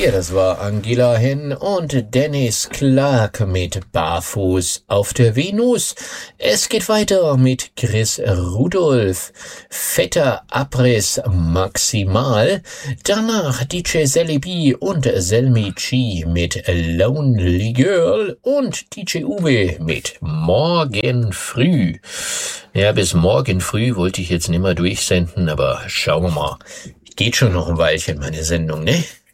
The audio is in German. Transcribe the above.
Ja, das war Angela Henn und Dennis Clark mit Barfuß auf der Venus. Es geht weiter mit Chris Rudolph, Fetter Abriss maximal. Danach DJ Selly B und Selmi G mit Lonely Girl und DJ Uwe mit Morgen früh. Ja, bis morgen früh wollte ich jetzt nicht mehr durchsenden, aber schauen wir mal. Geht schon noch ein Weilchen, meine Sendung, ne?